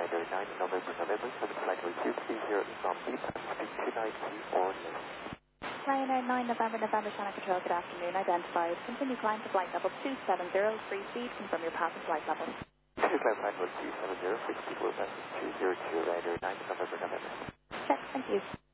Ryder 9 November, service flight receive 30 from Deepak, speed 290 or less. Ryanair 9 November, Channel Control, good afternoon. Identified. Continue climb to flight level 270, free speed, confirm your pass and flight level. Climb flight level 270, free speed, will pass 202 Ryder 9 November. Check, thank you.